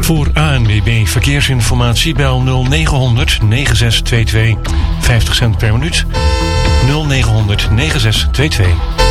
Voor ANWB Verkeersinformatie bel 0900 9622. 50 cent per minuut. 0900 9622.